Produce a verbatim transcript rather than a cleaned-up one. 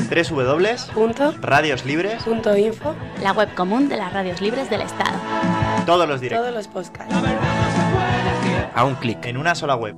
doble u doble u doble u Punto. radios libres Punto info. La web común de las radios libres del Estado. Todos los directos. Todos los podcasts. A un clic en una sola web.